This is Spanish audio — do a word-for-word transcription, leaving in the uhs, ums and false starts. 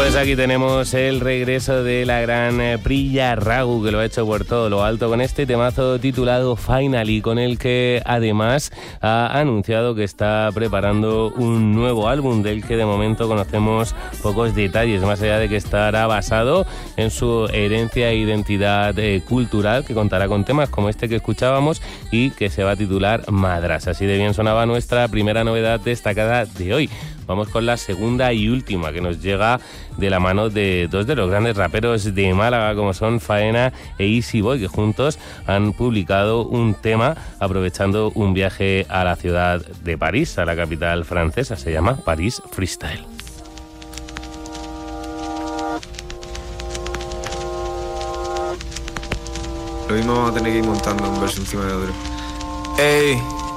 Pues aquí tenemos el regreso de la gran Priya Ragu, que lo ha hecho por todo lo alto con este temazo titulado Finally, con el que además ha anunciado que está preparando un nuevo álbum del que de momento conocemos pocos detalles, más allá de que estará basado en su herencia e identidad eh, cultural, que contará con temas como este que escuchábamos y que se va a titular Madras. Así de bien sonaba nuestra primera novedad destacada de hoy. Vamos con la segunda y última, que nos llega de la mano de dos de los grandes raperos de Málaga, como son Faena e Easy Boy, que juntos han publicado un tema aprovechando un viaje a la ciudad de París, a la capital francesa. Se llama París Freestyle. Lo mismo vamos a tener que ir montando un verso encima de otro. Ey.